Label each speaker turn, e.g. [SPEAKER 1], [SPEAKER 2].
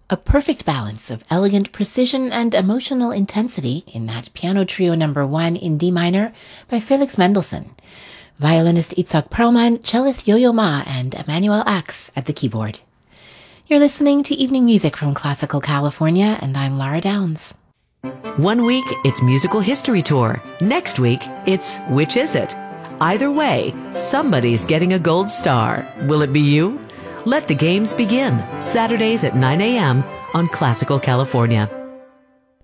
[SPEAKER 1] A perfect balance of elegant precision and emotional intensity in that Piano Trio No. 1 in D minor by Felix Mendelssohn. Violinist Itzhak Perlman, cellist Yo-Yo Ma, and Emmanuel Ax at the keyboard. You're listening to Evening Music from Classical California, and I'm Lara Downs.
[SPEAKER 2] One week, it's Musical History Tour. Next week, it's Which Is It? Either way, somebody's getting a gold star. Will it be you? Let the games begin. Saturdays at 9 a.m. on Classical California.